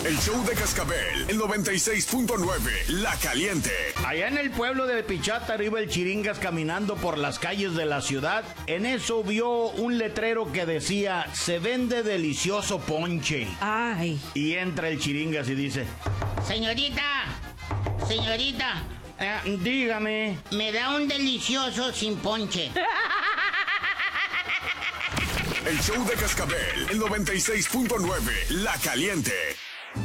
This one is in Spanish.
El show de Cascabel, el 96.9, La Caliente. Allá en el pueblo de Pichata iba el Chiringas caminando por las calles de la ciudad. En eso vio un letrero que decía, se vende delicioso ponche. Ay. Y entra el Chiringas y dice, Señorita, dígame. me da un delicioso sin ponche. El show de Cascabel, el 96.9, La Caliente.